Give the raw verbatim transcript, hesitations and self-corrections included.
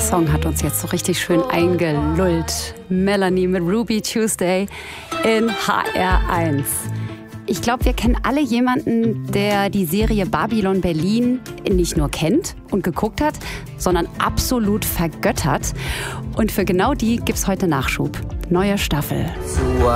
Song hat uns jetzt so richtig schön eingelullt. Melanie mit Ruby Tuesday in H R eins. Ich glaube, wir kennen alle jemanden, der die Serie Babylon Berlin nicht nur kennt und geguckt hat, sondern absolut vergöttert. Und für genau die gibt's heute Nachschub. Neue Staffel.